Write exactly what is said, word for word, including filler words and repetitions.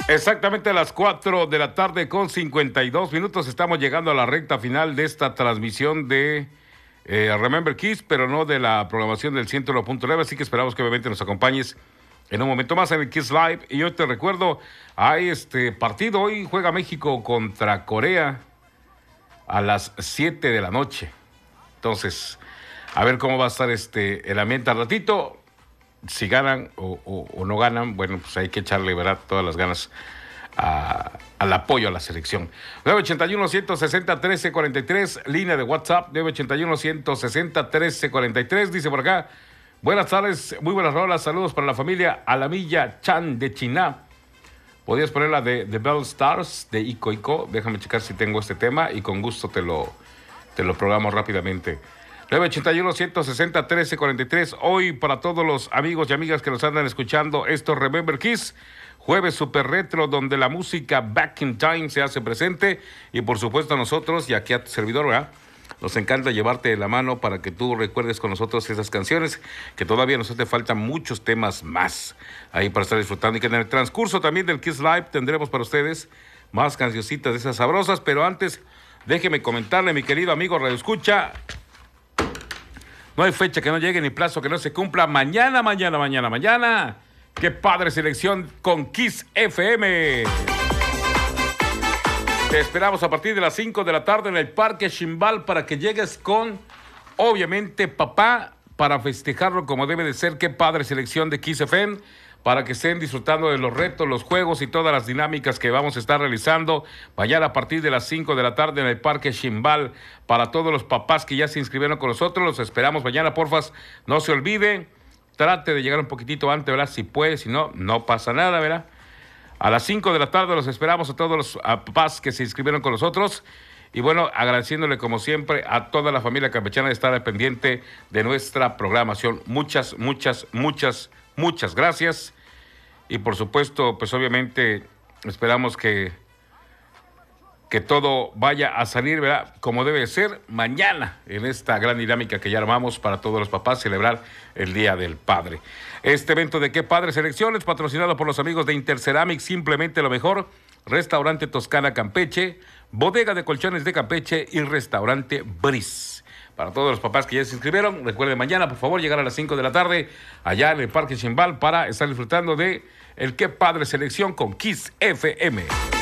Exactamente a las cuatro de la tarde con cincuenta y dos minutos. Estamos llegando a la recta final de esta transmisión de eh, Remember Kiss, pero no de la programación del ciento uno punto nueve, así que esperamos que obviamente nos acompañes en un momento más en el Kiss Live. Y yo te recuerdo, hay este partido, hoy juega México contra Corea a las siete de la noche. Entonces, a ver cómo va a estar este el ambiente al ratito. Si ganan o, o, o no ganan, bueno, pues hay que echarle, ¿verdad?, todas las ganas a, al apoyo a la selección. nueve ochenta y uno, ciento sesenta, trece cuarenta y tres, línea de WhatsApp, nueve ochenta y uno, ciento sesenta, trece cuarenta y tres, dice por acá, buenas tardes, muy buenas rolas, saludos para la familia Alamilla Chan de Chiná. ¿Podrías poner la de The Bell Stars de Ico Ico? Déjame checar si tengo este tema y con gusto te lo, te lo programo rápidamente. nueve ochenta y uno, ciento sesenta, trece cuarenta y tres. Hoy para todos los amigos y amigas que nos andan escuchando, esto Remember Kiss, jueves super retro donde la música Back in Time se hace presente y por supuesto a nosotros y aquí a tu servidor, ¿verdad?, nos encanta llevarte de la mano para que tú recuerdes con nosotros esas canciones, que todavía nos hace falta muchos temas más ahí para estar disfrutando y que en el transcurso también del Kiss Live tendremos para ustedes más cancioncitas de esas sabrosas, pero antes déjeme comentarle, mi querido amigo Radio Escucha, no hay fecha que no llegue ni plazo que no se cumpla. Mañana, mañana, mañana, mañana. ¡Qué padre selección con Kiss F M! Te esperamos a partir de las cinco de la tarde en el Parque Chimbal para que llegues con, obviamente, papá, para festejarlo como debe de ser. ¡Qué padre selección de Kiss F M! Para que estén disfrutando de los retos, los juegos y todas las dinámicas que vamos a estar realizando mañana a partir de las cinco de la tarde en el Parque Chimbal. Para todos los papás que ya se inscribieron con nosotros, los esperamos mañana, porfas, no se olvide, trate de llegar un poquitito antes, ¿verdad? Si puede, si no, no pasa nada, ¿verdad? A las cinco de la tarde los esperamos a todos los a papás que se inscribieron con nosotros. Y bueno, agradeciéndole como siempre a toda la familia campechana de estar al pendiente de nuestra programación. Muchas, muchas, muchas, muchas gracias. Y por supuesto, pues obviamente esperamos que, que todo vaya a salir, ¿verdad?, como debe ser mañana en esta gran dinámica que ya armamos para todos los papás celebrar el Día del Padre. Este evento de Qué Padre Selecciones, patrocinado por los amigos de Interceramic, simplemente lo mejor, Restaurante Toscana Campeche, Bodega de Colchones de Campeche y Restaurante Briz. Para todos los papás que ya se inscribieron, recuerden mañana, por favor, llegar a las cinco de la tarde allá en el Parque Chimbal para estar disfrutando de el Qué Padre Selección con Kiss F M.